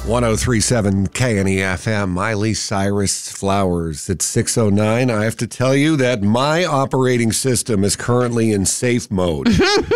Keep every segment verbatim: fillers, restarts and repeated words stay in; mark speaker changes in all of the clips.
Speaker 1: one oh three point seven K N E F M, Miley Cyrus Flowers. It's six oh nine. I have to tell you that my operating system is currently in safe mode.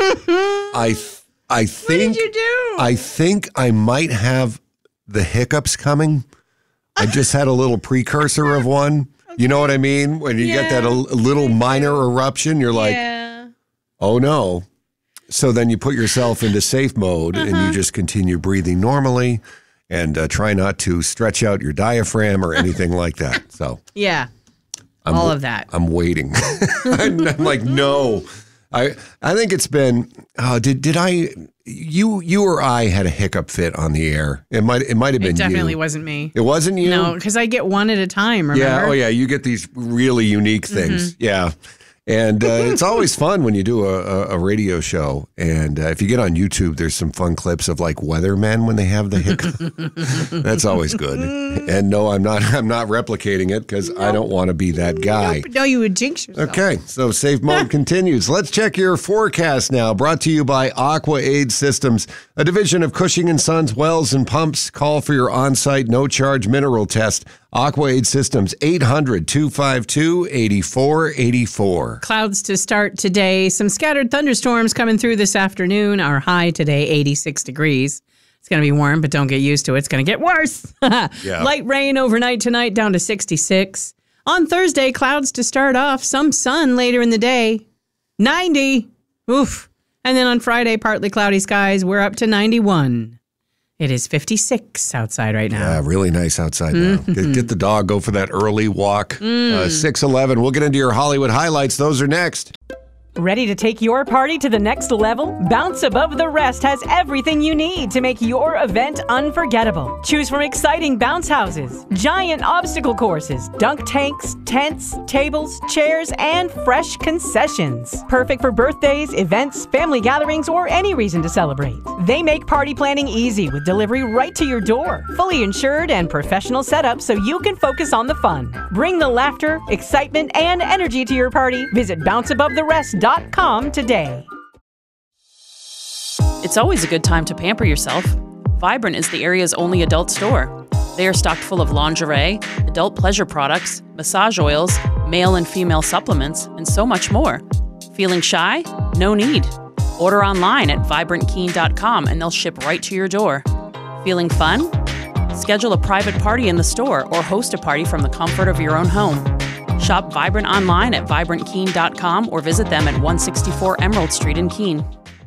Speaker 1: I th- I think
Speaker 2: What did you do?
Speaker 1: I think I might have the hiccups coming. I just had a little precursor of one. You know what I mean? When you
Speaker 2: Yeah.
Speaker 1: get that a, a little minor eruption, you're like,
Speaker 2: yeah.
Speaker 1: oh no. So then you put yourself into safe mode uh-huh. and you just continue breathing normally and uh, try not to stretch out your diaphragm or anything like that. So
Speaker 2: Yeah.
Speaker 1: I'm,
Speaker 2: All of that.
Speaker 1: I'm waiting. I'm, I'm like, no. I I think it's been. Uh, did did I? You you or I had a hiccup fit on the air. It might it might have been.
Speaker 2: It definitely
Speaker 1: you.
Speaker 2: wasn't me.
Speaker 1: It wasn't you.
Speaker 2: No, because I get one at a time. Remember?
Speaker 1: Yeah. Oh yeah. You get these really unique things. Mm-hmm. Yeah. And uh, it's always fun when you do a, a, a radio show. And uh, if you get on YouTube, there's some fun clips of like weathermen when they have the hiccup. That's always good. And no, I'm not. I'm not replicating it because nope. I don't want to be that guy.
Speaker 2: Nope. No, you would jinx yourself.
Speaker 1: Okay, so safe mode continues. Let's check your forecast now. Brought to you by Aqua Aid Systems, a division of Cushing and Sons Wells and Pumps. Call for your on-site no-charge mineral test. Aqua Aid Systems, eight hundred, two five two, eight four eight four.
Speaker 2: Clouds to start today. Some scattered thunderstorms coming through this afternoon. Our high today, eighty-six degrees. It's going to be warm, but don't get used to it. It's going to get worse. yeah. Light rain overnight tonight, down to sixty-six. On Thursday, clouds to start off. Some sun later in the day, ninety. Oof. And then on Friday, partly cloudy skies. We're up to ninety-one. It is fifty-six outside right now.
Speaker 1: Yeah, really nice outside now. Mm-hmm. Get, get the dog, go for that early walk. Mm. Uh, six eleven. We'll get into your Hollywood highlights. Those are next.
Speaker 3: Ready to take your party to the next level? Bounce Above the Rest has everything you need to make your event unforgettable. Choose from exciting bounce houses, giant obstacle courses, dunk tanks, tents, tables, chairs, and fresh concessions. Perfect for birthdays, events, family gatherings, or any reason to celebrate. They make party planning easy with delivery right to your door. Fully insured and professional setup so you can focus on the fun. Bring the laughter, excitement, and energy to your party. Visit bounce above the rest dot com today.
Speaker 4: It's always a good time to pamper yourself. Vibrant is the area's only adult store. They are stocked full of lingerie, adult pleasure products, massage oils, male and female supplements, and so much more. Feeling shy? No need. Order online at vibrant keen dot com and they'll ship right to your door. Feeling fun? Schedule a private party in the store or host a party from the comfort of your own home. Shop Vibrant online at vibrant keen dot com or visit them at one sixty-four Emerald Street in Keene.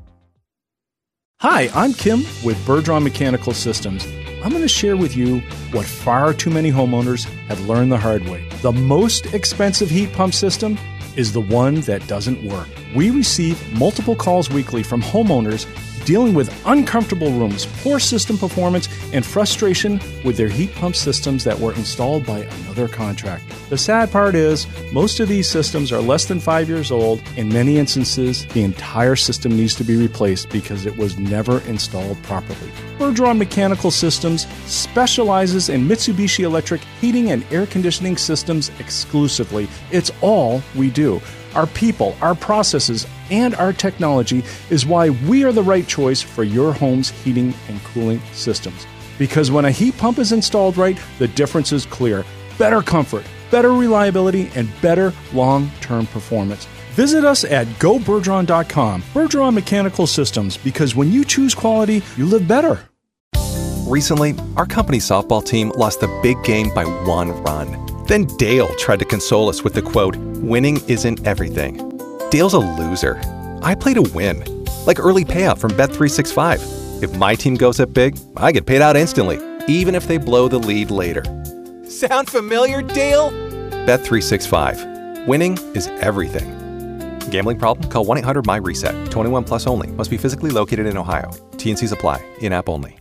Speaker 5: Hi, I'm Kim with Bergeron Mechanical Systems. I'm going to share with you what far too many homeowners have learned the hard way. The most expensive heat pump system is the one that doesn't work. We receive multiple calls weekly from homeowners dealing with uncomfortable rooms, poor system performance, and frustration with their heat pump systems that were installed by another contractor. The sad part is, most of these systems are less than five years old. In many instances, the entire system needs to be replaced because it was never installed properly. Bergeron Mechanical Systems specializes in Mitsubishi Electric heating and air conditioning systems exclusively. It's all we do. Our people, our processes, and our technology is why we are the right choice for your home's heating and cooling systems. Because when a heat pump is installed right, the difference is clear. Better comfort, better reliability, and better long-term performance. Visit us at go bergeron dot com. Bergeron Mechanical Systems, because when you choose quality, you live better.
Speaker 6: Recently, our company softball team lost the big game by one run. Then Dale tried to console us with the quote, "Winning isn't everything." Dale's a loser. I play to win. Like early payout from Bet three sixty-five. If my team goes up big, I get paid out instantly, even if they blow the lead later. Sound familiar, Dale? Bet three sixty-five. Winning is everything. Gambling problem? Call one eight hundred M Y reset. twenty-one plus only. Must be physically located in Ohio. T N Cs apply. In-app only.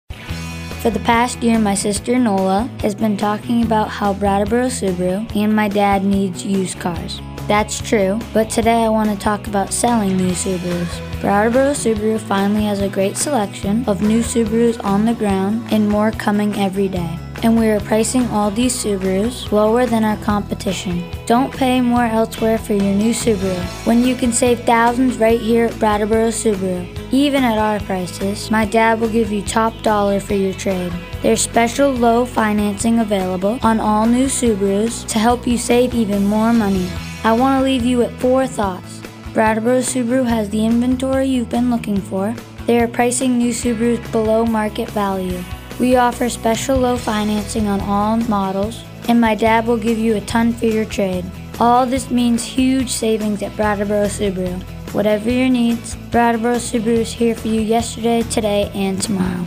Speaker 7: For the past year, my sister Nola has been talking about how Brattleboro Subaru and my dad needs used cars. That's true, but today I want to talk about selling new Subarus. Brattleboro Subaru finally has a great selection of new Subarus on the ground and more coming every day. And we are pricing all these Subarus lower than our competition. Don't pay more elsewhere for your new Subaru when you can save thousands right here at Brattleboro Subaru. Even at our prices, my dad will give you top dollar for your trade. There's special low financing available on all new Subarus to help you save even more money. I want to leave you with four thoughts. Brattleboro Subaru has the inventory you've been looking for. They are pricing new Subarus below market value. We offer special low financing on all models, and my dad will give you a ton for your trade. All this means huge savings at Brattleboro Subaru. Whatever your needs, Brattleboro Subaru is here for you yesterday, today, and tomorrow.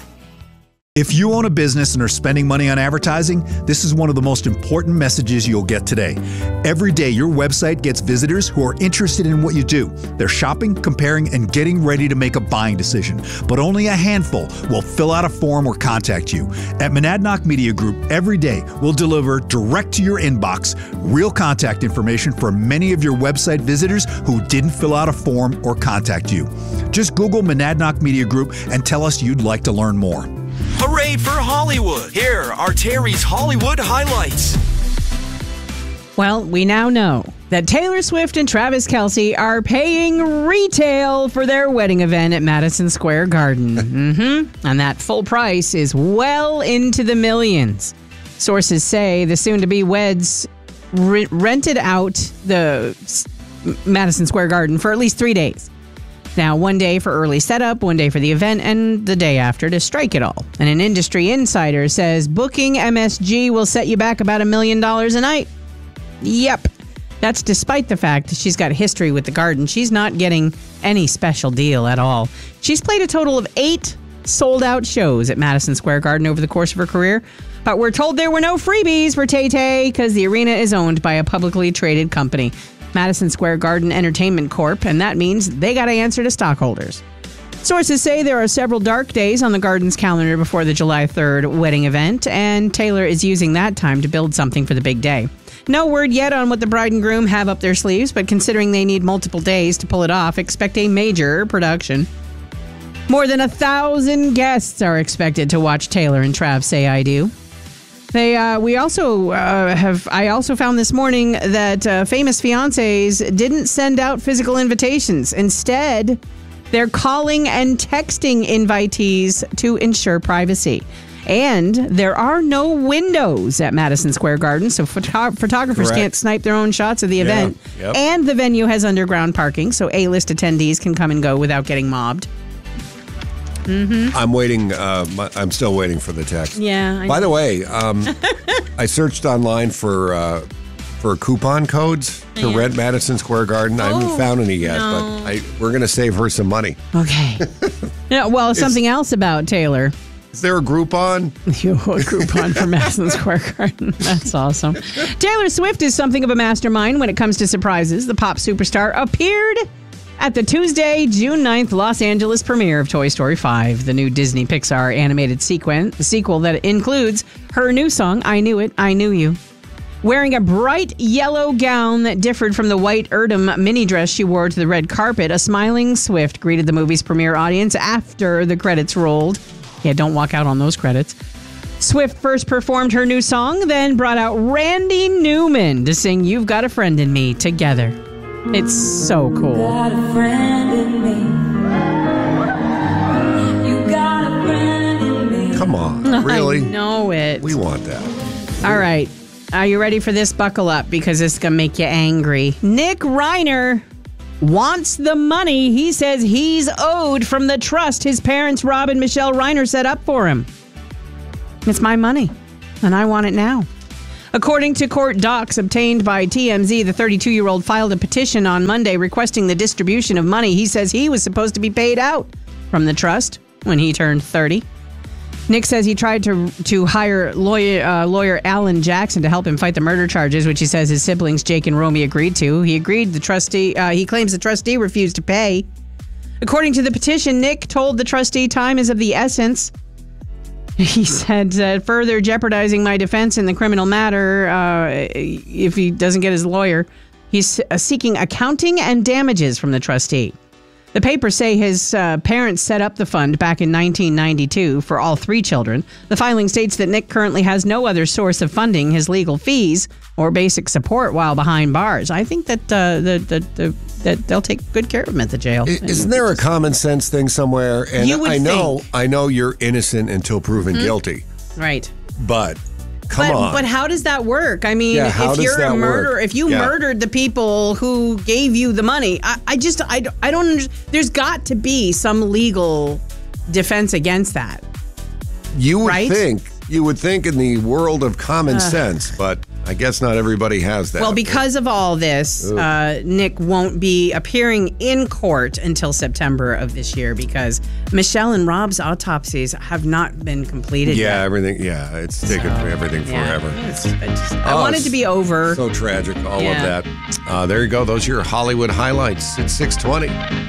Speaker 8: If you own a business and are spending money on advertising, this is one of the most important messages you'll get today. Every day, your website gets visitors who are interested in what you do. They're shopping, comparing, and getting ready to make a buying decision. But only a handful will fill out a form or contact you. At Monadnock Media Group, every day, we'll deliver direct to your inbox real contact information for many of your website visitors who didn't fill out a form or contact you. Just Google Monadnock Media Group and tell us you'd like to learn more.
Speaker 9: Hooray for Hollywood! Here are Terry's Hollywood highlights.
Speaker 2: Well, we now know that Taylor Swift and Travis Kelce are paying retail for their wedding event at Madison Square Garden. mm-hmm. And that full price is well into the millions. Sources say the soon-to-be weds re- rented out the Madison Square Garden for at least three days. Now, one day for early setup, one day for the event, and the day after to strike it all. And an industry insider says booking M S G will set you back about a million dollars a night. Yep. That's despite the fact that she's got a history with the Garden. She's not getting any special deal at all. She's played a total of eight sold-out shows at Madison Square Garden over the course of her career. But we're told there were no freebies for Tay-Tay because the arena is owned by a publicly traded company, Madison Square Garden Entertainment Corp, and that means they got to answer to stockholders. Sources say there are several dark days on the Garden's calendar before the July third wedding event, and Taylor is using that time to build something for the big day. No word yet on what the bride and groom have up their sleeves, but considering they need multiple days to pull it off, expect a major production. More than a thousand guests are expected to watch Taylor and Trav Say I Do. They, uh, we also uh, have, I also found this morning that uh, famous fiancés didn't send out physical invitations. Instead, they're calling and texting invitees to ensure privacy. And there are no windows at Madison Square Garden, so photo- photographers
Speaker 1: Correct.
Speaker 2: can't snipe their own shots of the event.
Speaker 1: Yeah, yep.
Speaker 2: And the venue has underground parking, so A-list attendees can come and go without getting mobbed. Mm-hmm.
Speaker 1: I'm waiting. Uh, my, I'm still waiting for the text.
Speaker 2: Yeah. I
Speaker 1: By the way, um, I searched online for uh, for coupon codes to
Speaker 2: Yeah.
Speaker 1: rent Madison Square Garden. I
Speaker 2: Oh,
Speaker 1: haven't found any yet,
Speaker 2: no.
Speaker 1: but I, we're going to save her some money.
Speaker 2: Okay. Yeah, well, something else about Taylor.
Speaker 1: Is there a Groupon?
Speaker 2: You a Groupon for Madison Square Garden. That's awesome. Taylor Swift is something of a mastermind when it comes to surprises. The pop superstar appeared at the Tuesday, June ninth, Los Angeles premiere of Toy Story five, the new Disney Pixar animated sequen- sequel that includes her new song, I Knew It, I Knew You. Wearing a bright yellow gown that differed from the white Erdem mini dress she wore to the red carpet, a smiling Swift greeted the movie's premiere audience after the credits rolled. Yeah, don't walk out on those credits. Swift first performed her new song, then brought out Randy Newman to sing You've Got a Friend in Me together. It's so cool.
Speaker 10: Got a friend in me. You got a friend in me.
Speaker 1: Come on, really?
Speaker 2: I know it.
Speaker 1: We want that.
Speaker 2: All right. Are you ready for this? Buckle up because it's going to make you angry. Nick Reiner wants the money he says he's owed from the trust his parents, Rob and Michelle Reiner, set up for him. It's my money, and I want it now. According to court docs obtained by T M Z, the thirty-two-year-old filed a petition on Monday requesting the distribution of money he says he was supposed to be paid out from the trust when he turned thirty. Nick says he tried to to hire lawyer uh, lawyer Alan Jackson to help him fight the murder charges, which he says his siblings Jake and Romy agreed to. He agreed the trustee. Uh, he claims the trustee refused to pay. According to the petition, Nick told the trustee time is of the essence. He said, uh, further jeopardizing my defense in the criminal matter uh, if he doesn't get his lawyer. He's uh, seeking accounting and damages from the trustee. The papers say his uh, parents set up the fund back in nineteen ninety-two for all three children. The filing states that Nick currently has no other source of funding his legal fees or basic support while behind bars. I think that uh, the, the, the, that they'll take good care of him at the jail.
Speaker 1: Isn't there a common sense thing somewhere? And
Speaker 2: You would
Speaker 1: I know,
Speaker 2: think.
Speaker 1: I know you're innocent until proven
Speaker 2: Mhm.
Speaker 1: guilty,
Speaker 2: Right.
Speaker 1: but come
Speaker 2: but,
Speaker 1: on.
Speaker 2: But how does that work? I mean,
Speaker 1: Yeah, how
Speaker 2: if
Speaker 1: does
Speaker 2: you're
Speaker 1: that
Speaker 2: a murderer,
Speaker 1: work?
Speaker 2: if you
Speaker 1: Yeah.
Speaker 2: murdered the people who gave you the money, I, I just, I, don't- I don't, under- there's got to be some legal defense against that.
Speaker 1: You would
Speaker 2: right?
Speaker 1: think, you would think in the world of common
Speaker 2: Uh.
Speaker 1: sense, but I guess not everybody has that.
Speaker 2: Well, because of all this,
Speaker 1: Ugh.
Speaker 2: uh, Nick won't be appearing in court until September of this year because Michelle and Rob's autopsies have not been completed
Speaker 1: yeah,
Speaker 2: yet.
Speaker 1: everything. Yeah, it's taken everything
Speaker 2: yeah.
Speaker 1: forever.
Speaker 2: It's, I, just, I
Speaker 1: Oh,
Speaker 2: want it to be over.
Speaker 1: So tragic, all
Speaker 2: Yeah.
Speaker 1: of that. Uh, there you go. Those are your Hollywood highlights. It's six twenty.